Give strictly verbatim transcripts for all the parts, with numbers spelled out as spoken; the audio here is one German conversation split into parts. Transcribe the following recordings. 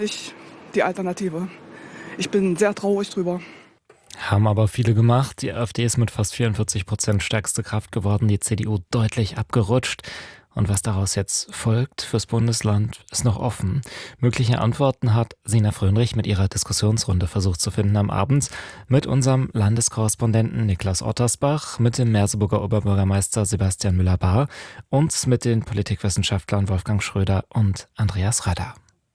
Ich die Alternative. Ich bin sehr traurig drüber. Haben aber viele gemacht. Die AfD ist mit fast vierundvierzig Prozent stärkste Kraft geworden, die C D U deutlich abgerutscht. Und was daraus jetzt folgt fürs Bundesland, ist noch offen. Mögliche Antworten hat Sina Fröhnrich mit ihrer Diskussionsrunde versucht zu finden am Abend mit unserem Landeskorrespondenten Niklas Ottersbach, mit dem Merseburger Oberbürgermeister Sebastian Müller-Bahr und mit den Politikwissenschaftlern Wolfgang Schröder und Andreas Röder.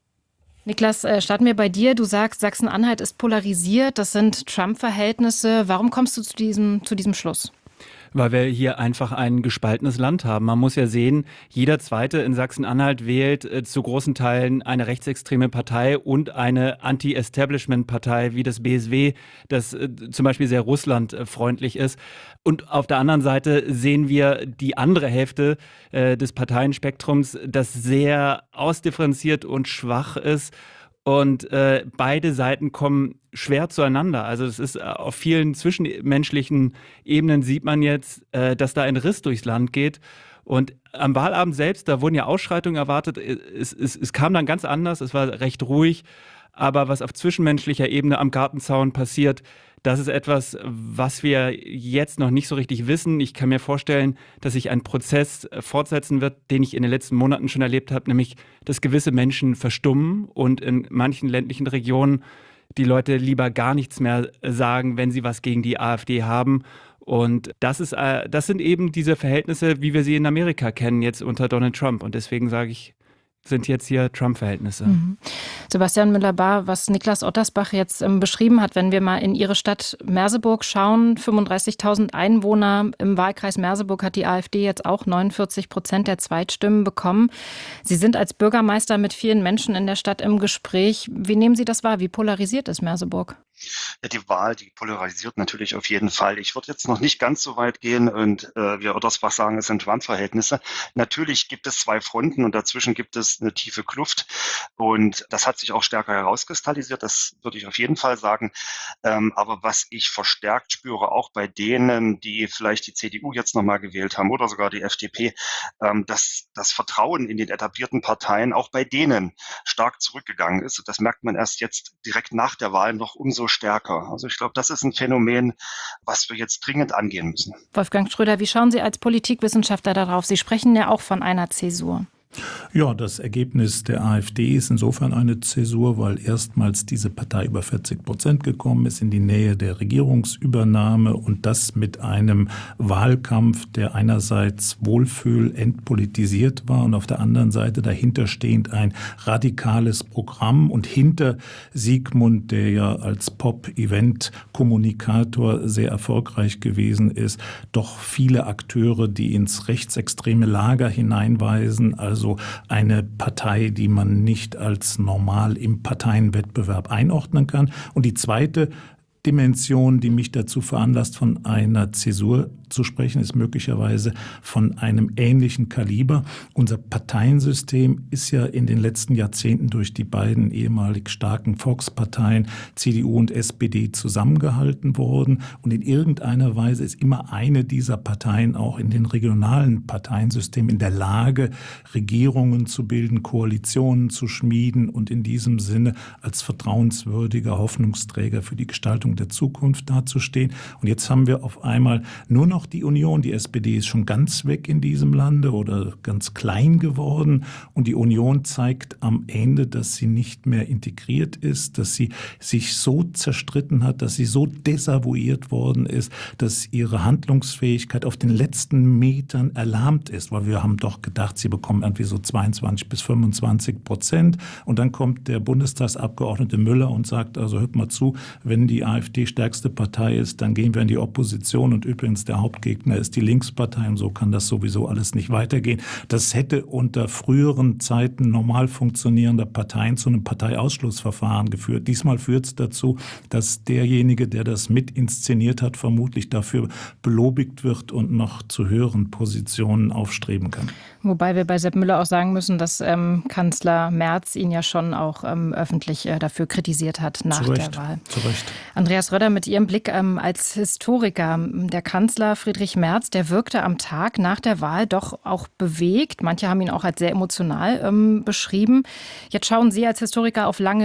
Niklas, äh, starten wir bei dir. Du sagst, Sachsen-Anhalt ist polarisiert, das sind Trump-Verhältnisse. Warum kommst du zu diesem, zu diesem Schluss? Weil wir hier einfach ein gespaltenes Land haben. Man muss ja sehen, jeder Zweite in Sachsen-Anhalt wählt äh, zu großen Teilen eine rechtsextreme Partei und eine Anti-Establishment-Partei wie das B S W, das äh, zum Beispiel sehr russlandfreundlich ist. Und auf der anderen Seite sehen wir die andere Hälfte äh, des Parteienspektrums, das sehr ausdifferenziert und schwach ist. Und äh, beide Seiten kommen schwer zueinander. Also es ist äh, auf vielen zwischenmenschlichen Ebenen sieht man jetzt, äh, dass da ein Riss durchs Land geht. Und am Wahlabend selbst, da wurden ja Ausschreitungen erwartet. Es, es, es kam dann ganz anders, es war recht ruhig. Aber was auf zwischenmenschlicher Ebene am Gartenzaun passiert, das ist etwas, was wir jetzt noch nicht so richtig wissen. Ich kann mir vorstellen, dass sich ein Prozess fortsetzen wird, den ich in den letzten Monaten schon erlebt habe, nämlich, dass gewisse Menschen verstummen und in manchen ländlichen Regionen die Leute lieber gar nichts mehr sagen, wenn sie was gegen die AfD haben. Und das ist, das sind eben diese Verhältnisse, wie wir sie in Amerika kennen, jetzt unter Donald Trump. Und deswegen sage ich, sind jetzt hier Trump-Verhältnisse. Mhm. Sebastian Müller-Bahr, was Niklas Ottersbach jetzt ähm, beschrieben hat, wenn wir mal in Ihre Stadt Merseburg schauen, fünfunddreißigtausend Einwohner, im Wahlkreis Merseburg hat die AfD jetzt auch neunundvierzig Prozent der Zweitstimmen bekommen. Sie sind als Bürgermeister mit vielen Menschen in der Stadt im Gespräch. Wie nehmen Sie das wahr? Wie polarisiert ist Merseburg? Ja, die Wahl, die polarisiert natürlich auf jeden Fall. Ich würde jetzt noch nicht ganz so weit gehen und äh, wie Ottersbach sagen, es sind Trump-Verhältnisse. Natürlich gibt es zwei Fronten und dazwischen gibt es eine tiefe Kluft und das hat sich auch stärker herauskristallisiert, das würde ich auf jeden Fall sagen. Ähm, aber was ich verstärkt spüre, auch bei denen, die vielleicht die C D U jetzt nochmal gewählt haben oder sogar die F D P, ähm, dass das Vertrauen in den etablierten Parteien auch bei denen stark zurückgegangen ist. Und das merkt man erst jetzt direkt nach der Wahl noch umso stärker. Also ich glaube, das ist ein Phänomen, was wir jetzt dringend angehen müssen. Wolfgang Schröder, wie schauen Sie als Politikwissenschaftler darauf? Sie sprechen ja auch von einer Zäsur. Ja, das Ergebnis der AfD ist insofern eine Zäsur, weil erstmals diese Partei über vierzig Prozent gekommen ist, in die Nähe der Regierungsübernahme und das mit einem Wahlkampf, der einerseits wohlfühl entpolitisiert war und auf der anderen Seite dahinterstehend ein radikales Programm und hinter Sigmund, der ja als Pop-Event-Kommunikator sehr erfolgreich gewesen ist, doch viele Akteure, die ins rechtsextreme Lager hineinweisen, also eine Partei, die man nicht als normal im Parteienwettbewerb einordnen kann. Und die zweite Dimension, die mich dazu veranlasst, von einer Zäsur zu sprechen, ist möglicherweise von einem ähnlichen Kaliber. Unser Parteiensystem ist ja in den letzten Jahrzehnten durch die beiden ehemalig starken Volksparteien C D U und S P D zusammengehalten worden. Und in irgendeiner Weise ist immer eine dieser Parteien auch in den regionalen Parteiensystemen in der Lage, Regierungen zu bilden, Koalitionen zu schmieden und in diesem Sinne als vertrauenswürdiger Hoffnungsträger für die Gestaltung der Zukunft dazustehen. Und jetzt haben wir auf einmal nur noch die Union. Die S P D ist schon ganz weg in diesem Lande oder ganz klein geworden. Und die Union zeigt am Ende, dass sie nicht mehr integriert ist, dass sie sich so zerstritten hat, dass sie so desavouiert worden ist, dass ihre Handlungsfähigkeit auf den letzten Metern erlahmt ist. Weil wir haben doch gedacht, sie bekommen irgendwie so zweiundzwanzig bis fünfundzwanzig Prozent. Und dann kommt der Bundestagsabgeordnete Müller und sagt, also hört mal zu, wenn die AfD stärkste Partei ist, dann gehen wir in die Opposition und übrigens der Hauptgegner ist die Linkspartei und so kann das sowieso alles nicht weitergehen. Das hätte unter früheren Zeiten normal funktionierender Parteien zu einem Parteiausschlussverfahren geführt. Diesmal führt es dazu, dass derjenige, der das mit inszeniert hat, vermutlich dafür belobigt wird und noch zu höheren Positionen aufstreben kann. Wobei wir bei Sepp Müller auch sagen müssen, dass ähm, Kanzler Merz ihn ja schon auch ähm, öffentlich äh, dafür kritisiert hat nach Zu Recht, der Wahl. zu Recht. Andreas Röder, mit Ihrem Blick ähm, als Historiker, der Kanzler Friedrich Merz, der wirkte am Tag nach der Wahl doch auch bewegt. Manche haben ihn auch als sehr emotional ähm, beschrieben. Jetzt schauen Sie als Historiker auf lange